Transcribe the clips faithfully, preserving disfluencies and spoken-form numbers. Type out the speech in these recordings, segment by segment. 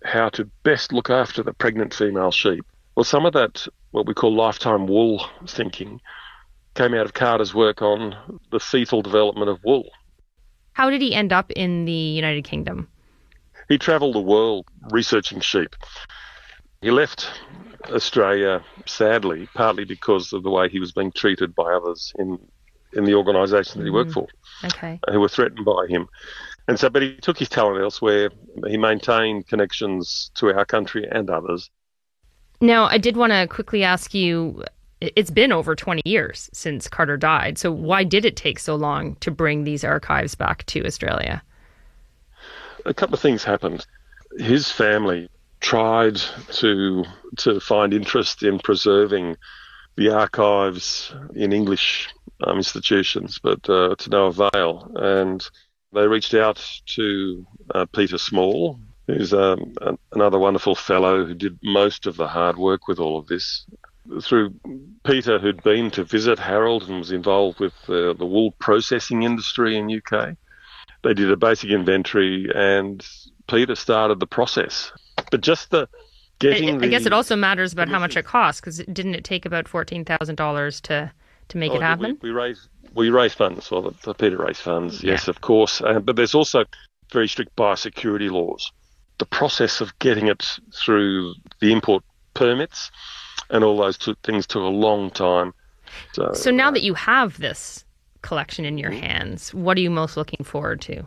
how to best look after the pregnant female sheep. Well, some of that, what we call lifetime wool thinking, came out of Carter's work on the fetal development of wool. How did he end up in the United Kingdom? He travelled the world researching sheep. He left Australia, sadly, partly because of the way he was being treated by others in, in the organisation that he worked for, okay. who were threatened by him. And so, but he took his talent elsewhere. He maintained connections to our country and others. Now, I did want to quickly ask you, it's been over twenty years since Carter died. So why did it take so long to bring these archives back to Australia? A couple of things happened. His family tried to to find interest in preserving the archives in English um, institutions, but uh, to no avail. And they reached out to uh, Peter Small, who's um, another wonderful fellow who did most of the hard work with all of this. Through Peter, who'd been to visit Harold and was involved with uh, the wool processing industry in U K, they did a basic inventory and Peter started the process. But just the getting I, the... I guess it also matters about how much it costs, because didn't it take about fourteen thousand dollars to, to make oh, it happen? We, we raised we raised funds, or the, the Peter raised funds, yes, yeah. of course. Uh, but there's also very strict biosecurity laws. The process of getting it through the import permits and all those t- things took a long time. So, so now uh, that you have this collection in your hands, what are you most looking forward to?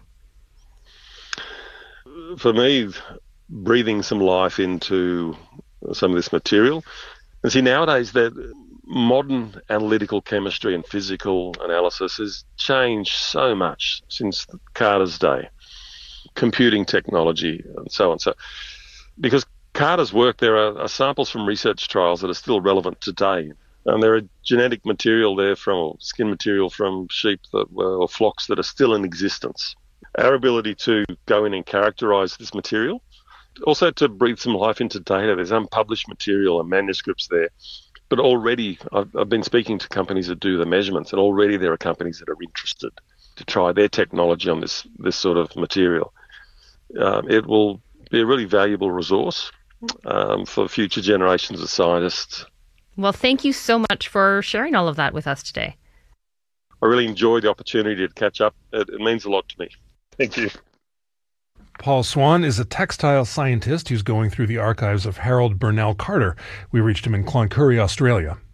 For me, breathing some life into some of this material. And see, nowadays, that modern analytical chemistry and physical analysis has changed so much since Carter's day. Computing technology and so on. So, because Carter's work, there are, are samples from research trials that are still relevant today. And there are genetic material there from, or skin material from sheep that were, or flocks that are still in existence. Our ability to go in and characterise this material, also to breathe some life into data. There's unpublished material and manuscripts there. But already, I've, I've been speaking to companies that do the measurements, and already there are companies that are interested to try their technology on this, this sort of material. Um, it will be a really valuable resource um, for future generations of scientists. Well, thank you so much for sharing all of that with us today. I really enjoyed the opportunity to catch up. It, it means a lot to me. Thank you. Paul Swan is a textile scientist who's going through the archives of Harold Burnell Carter. We reached him in Cloncurry, Australia.